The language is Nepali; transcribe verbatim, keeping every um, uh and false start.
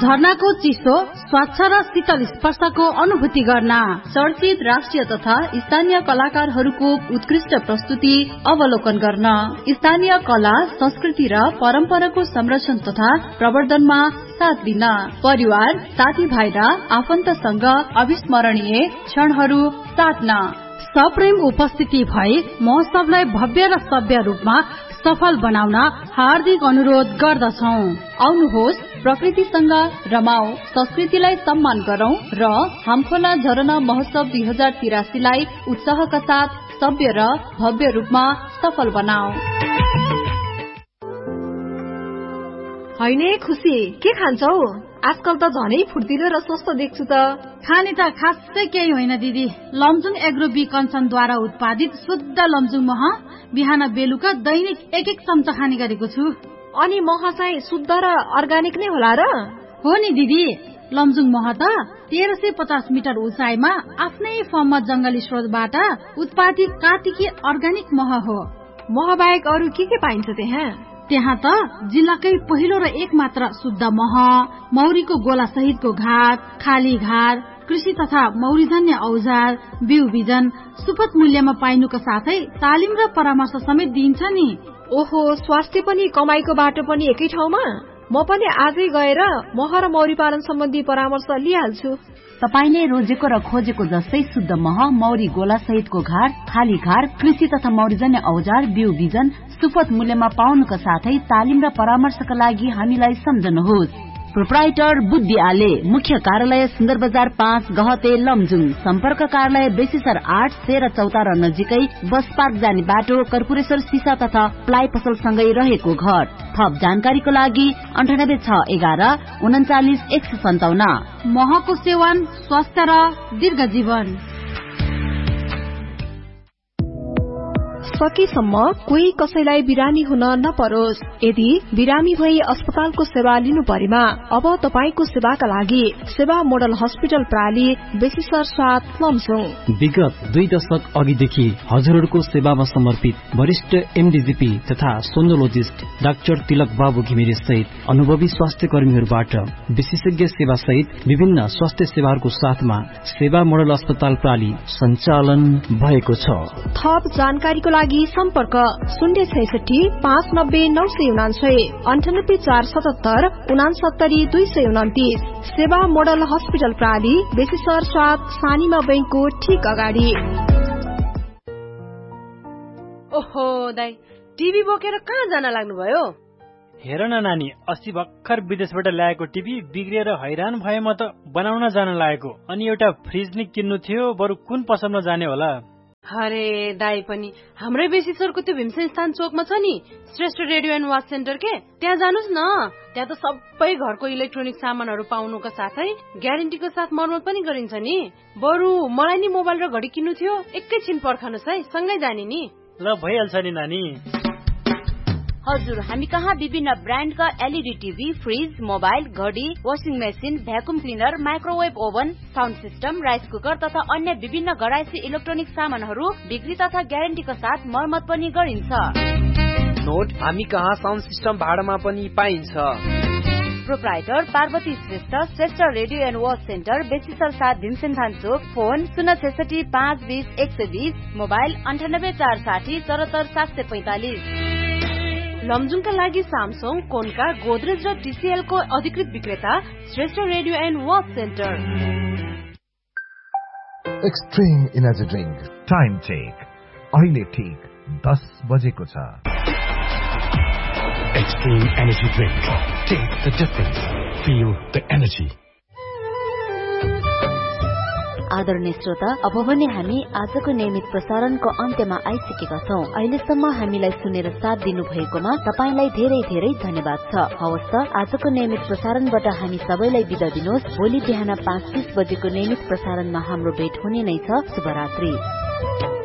झरनाको चिसो स्वच्छ र शीतल स्पर्शको अनुभूति गर्न, चर्चित राष्ट्रिय तथा स्थानीय कलाकारहरूको उत्कृष्ट प्रस्तुति अवलोकन गर्न, स्थानीय कला संस्कृति र परम्पराको संरक्षण तथा प्रवर्धनमा साथ दिन, परिवार साथीभाइ र आफन्तसँग अविस्मरणीय क्षणहरू साट्न, सप्रेम उपस्थिति भई महोत्सवलाई भव्य र सभ्य रूपमा सफल बनाउन हार्दिक अनुरोध गर्दछौ। आउनुहोस्, प्रकृतिसँग रमाऊ, संस्कृतिलाई सम्मान गरौं र हामखोला झरना महोत्सव दुई हजार तिरासीलाई उत्साहका साथ सभ्य र भव्य रूपमा सफल बनाऊ। हैन खुसी, के खान्छौ? आजकल त झनै फुर्तिलो र स्वस्थ देख्छु त। खाने त खासै केही होइन दिदी। लमजुङ एग्रो बी कञ्चनद्वारा उत्पादित शुद्ध लमजुङ मह बिहान बेलुका दैनिक एक एक चम्चा खाने गरेको छु। अनि मह चाहिँ शुद्ध र अर्गानिक नै होला र? हो नि दिदी, लमजुङ मह त तेह्र सय पचास मिटर उचाइमा आफ्नै फर्ममा जंगली स्रोतबाट उत्पादित कार्तिकी अर्गानिक मह हो। मह बाहेक अरू के के पाइन्छ त्यहाँ? त्यहाँ त जिल्लाकै पहिलो र एक मात्र शुद्ध मह, मौरीको गोला सहितको घाट, खाली घाट, कृषि तथा मौरीजन्य औजार, बिउ बिजन सुपथ मूल्यमा पाइनुको साथै तालिम र परामर्श समेत दिइन्छ नि। ओहो, स्वास्थ्य पनि कमाईको बाटो पनि एकै ठाउँमा? म पनि आजै गएर मह र मौरी पालन सम्बन्धी परामर्श लिइहाल्छु। तपाईले रोजेको र खोजेको जस्तै शुद्ध मह, मौरी गोला सहितको घाट, खाली घाट, कृषि तथा मौरीजन्य औजार, बिउ बिजन सुपथ मूल्यमा पाउनुका साथै तालिम र परामर्शका लागि हामीलाई सम्झनुहोस्। प्रोप्राइटर बुद्धि आले, मुख्य कार्यालय सुन्दर बजार पाँच गहते लमजुङ, सम्पर्क कार्यालय बेसीसर आठ तेह्र चौतारा नजिकै बस पार्क जाने बाटो, कर्पूरेश्वर सिसा तथा प्लाइ पसलसँगै रहेको घर। थप जानकारीको लागि अन्ठानब्बे छ एघार उन्चालिस एक सय सन्ताउन्न। महको सेवन स्वास्थ्य र दीर्घ जीवन। सकेसम्म कोही कसैलाई बिरामी हुन नपरोस्। यदि बिरामी भई अस्पतालको सेवा लिनु परेमा अब तपाईको सेवाका लागि सेवा मोडल हस्पिटल प्राली बेसीसर सात लमजुङ। विगत दुई दशक अघिदेखि हजुरहरूको सेवामा समर्पित वरिष्ठ एमडीजीपी तथा सोनोलोजिस्ट डाक्टर तिलक बाबु घिमिरे सहित अनुभवी स्वास्थ्य कर्मीहरूबाट विशेषज्ञ सेवा सहित विभिन्न स्वास्थ्य सेवाहरूको साथमा सेवा मोडल अस्पताल प्राली सञ्चालन भएको छ। थप जानकारीको लागि सम्पर्क शून्य छैसठी पाँच नब्बे नौ सय उनान्सय अन्ठानब्बे चार सतहत्तर उनासत्तरी दुई सय उन्तिस। सेवा मोडल हस्पिटल प्राली बेसीसर सात सानीमा बैंकको ठीक अगाडि। ओहो दाइ, टिभी बोकेर कहाँ जान लाग्नुभयो? हेर न नानी, अस्ति भर्खर विदेशबाट ल्याएको टिभी बिग्रिएर हैरान भए म त बनाउन जान लागेको। अनि एउटा फ्रिज नि किन्नु थियो, बरु कुन पसलमा जाने होला? अरे दाइ पनि हाम्रै बेसीसरको त्यो भीमसेन स्थान चोकमा छ नि Shrestha radio and watch centre के, त्यहाँ जानुस् न। त्यहाँ त सबै घरको इलेक्ट्रोनिक सामानहरू पाउनुका साथै ग्यारेन्टीको साथ मर्मत पनि गरिन्छ नि। बरु मलाई नि मोबाइल र घडी किन्नु थियो, एकैछिन पर्खनुस् है, सँगै जाने नि। ल भइहाल्छ नि नानी। हजुर, हामी कहाँ विभिन्न ब्रान्डका एलईडी टिभी, फ्रिज, मोबाइल, घडी, washing machine, vacuum cleaner, microwave oven, sound system, rice cooker तथा अन्य विभिन्न घरायसी इलेक्ट्रोनिक सामानहरू बिक्री तथा ग्यारेन्टीका साथ मर्मत पनि गरिन्छ। नोट, हामी कहाँ साउन्ड सिस्टम भाडामा पनि पाइन्छ। Proprietor Parvati Shrestha, Shrestha radio and watch centre, बेसीसर सात भीमसेन चोक। फोन शून्य छैसठी पाँच बीस एक सय बीस, मोबाइल अन्ठानब्बे चार साठी चौहत्तर सात सय पैंतालिस। लमजुङका लागि सामसङ, कोनका, गोदरेज र टीसीएल को अधिकृत विक्रेता Shrestha radio and watch centre. Extreme energy drink time check अहिले ठीक दस बजेको छ। Extreme energy drink, take the difference, feel the energy. आदरणीय श्रोता, अब भने हामी आजको नियमित प्रसारणको अन्त्यमा आइसकेका छौं। अहिलेसम्म हामीलाई सुनेर साथ दिनु भएकोमा तपाईलाई धेरै धेरै धन्यवाद छ। हवस् त, आजको नियमित प्रसारणबाट हामी सबैलाई बिदा दिनुहोस्। भोलि बिहान पाँच तीस बजेको नियमित प्रसारणमा हाम्रो भेट हुने नै छ। शुभरात्रि।